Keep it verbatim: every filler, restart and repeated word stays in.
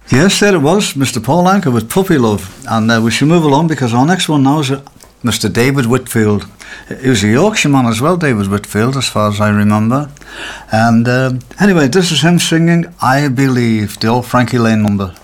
Yes, there it was, Mister Paul Anka with Puppy Love. And uh, we should move along because our next one now is uh, Mister David Whitfield. He was a Yorkshireman as well, David Whitfield, as far as I remember. And uh, anyway, this is him singing I Believe, the old Frankie Lane number.